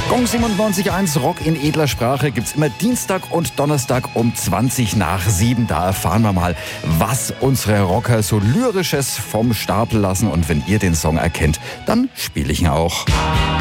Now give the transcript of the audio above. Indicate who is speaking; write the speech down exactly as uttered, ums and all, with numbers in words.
Speaker 1: Gong siebenundneunzig Komma eins Rock in edler Sprache gibt's immer Dienstag und Donnerstag um zwanzig nach sieben. Da erfahren wir mal, was unsere Rocker so Lyrisches vom Stapel lassen. Und wenn ihr den Song erkennt, dann spiele ich ihn auch.